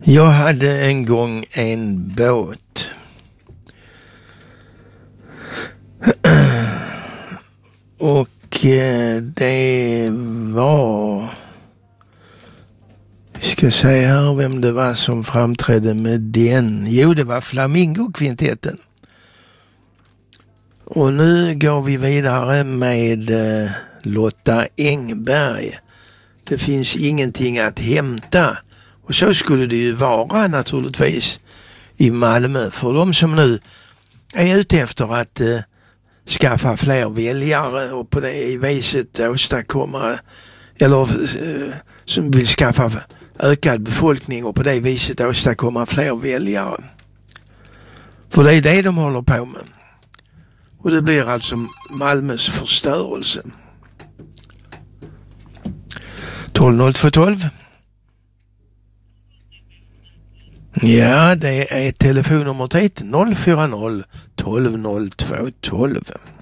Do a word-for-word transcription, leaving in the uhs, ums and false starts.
Jag hade en gång en båt. Och eh, det var... Vi ska säga här vem det var som framträdde med den. Jo, det var Flamingo-kvintetten. Och nu går vi vidare med eh, Lotta Engberg. Det finns ingenting att hämta. Och så skulle det ju vara naturligtvis i Malmö. För de som nu är ute efter att eh, skaffa fler väljare och på det viset åstadkomma, eller eh, som vill skaffa ökad befolkning och på det viset åstadkomma fler väljare. För det är det de håller på med. Och det blir alltså Malmös förstörelse. tolv noll två tolv. Ja, det är telefonnumret hit noll fyra noll tolv noll två tolv.